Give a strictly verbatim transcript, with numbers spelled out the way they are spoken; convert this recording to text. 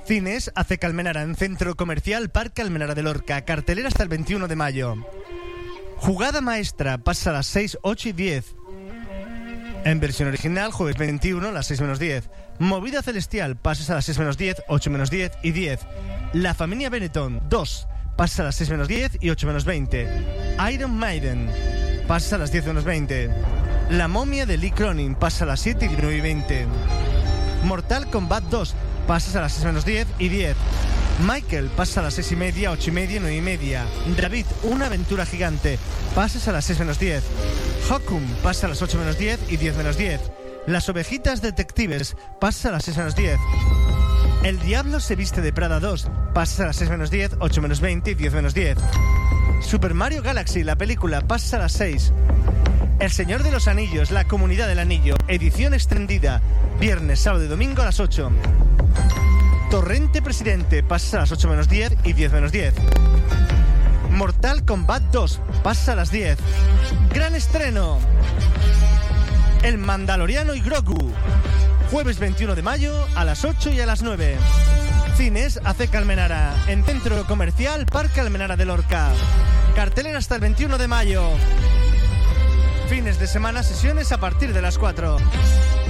Cines Aceca Almenara en Centro Comercial Parque Almenara de Lorca. Cartelera hasta el veintiuno de mayo. Jugada Maestra pasa a las seis, ocho y diez. En versión original, jueves veintiuno, a las seis menos diez. Movida Celestial, pasas a las seis menos diez, ocho menos diez y diez. La Familia Benetton, dos, pasas a las seis menos diez y ocho menos veinte. Iron Maiden, pasas a las diez menos veinte. La Momia de Lee Cronin, pasa a las siete y diecinueve y veinte. Mortal Kombat dos, pasas a las seis menos diez y diez. Michael, pasas a las seis y media, ocho y media, nueve y media. David, una aventura gigante, pasas a las seis menos diez. Hokum, pasa a las ocho menos diez y diez menos diez. Las ovejitas detectives, pasas a las seis menos diez. El Diablo se viste de Prada dos, pasas a las seis menos diez, ocho menos veinte y diez menos diez. Super Mario Galaxy, la película, pasas a las seis. El Señor de los Anillos, la Comunidad del Anillo, edición extendida, viernes, sábado y domingo a las ocho. Torrente Presidente, pasas a las ocho menos diez y diez menos diez. Mortal Kombat dos, pasas a las diez. Gran estreno: El Mandaloriano y Grogu, jueves veintiuno de mayo a las ocho y a las nueve. Cines Aceca Almenara en Centro Comercial Parque Almenara de Lorca. Cartelera hasta el veintiuno de mayo. Fines de semana, sesiones a partir de las cuatro.